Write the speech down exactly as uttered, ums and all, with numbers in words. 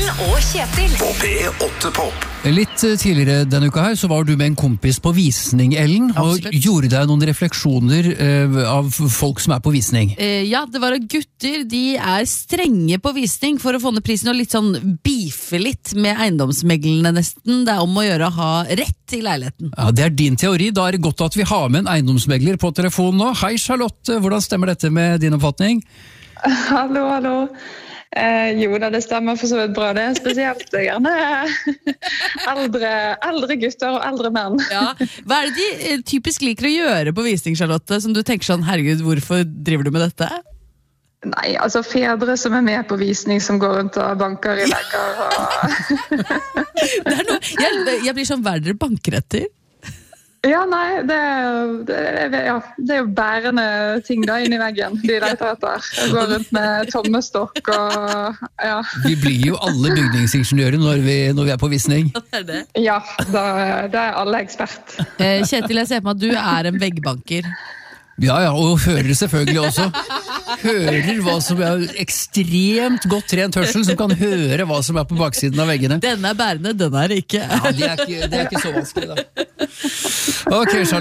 og Kjetil. På P åtte Pop. Litt tidligere denne uka her så var du med en kompis på visning, Ellen, og Absolutt. gjorde deg noen refleksjoner eh, av folk som er på visning. Eh, ja, det var at gutter, de er strenge på visning for å få ned prisen og litt sånn beefe litt med eiendomsmeglene nesten. Det er om å gjøre å ha rett i leiligheten. Ja, det er din teori. Da er det godt at vi har med en eiendomsmegler på telefonen nå. Hei Charlotte, hvordan stemmer dette med din oppfatning? Hallo, hallo. Eh, jo da, det stemmer for så vidt bra. Det er spesielt gjerne eldre, eldre gutter og eldre menn. Ja. Hva er det de eh, typisk liker å gjøre på visning, Charlotte, som du tenker sånn, herregud, hvorfor driver du med dette? Nei, altså fedre som er med på visning, som går rundt og banker i vegger. Og... Det er noe, jeg, jeg blir sånn, hva er dere banker etter? Ja, nei, det, det, ja, det er jo bærende ting da inni veggen, de leter etter. Jeg går rundt med tommestokk og, ja. Vi blir jo alle bygningsingeniører når vi, når vi er på visning. Det er det. Ja, da, da er alle ekspert. Eh, Kjetil, jeg ser på meg at du er en veggbanker. Ja, ja, og hører selvfølgelig også. Hører hva som er ekstremt godt trent hørsel, som kan høre hva som er på baksiden av veggene. Denne er bærende, denne er ikke. Ja, det er ikke, det er ikke så vanskelig da. Ok, Charlotte.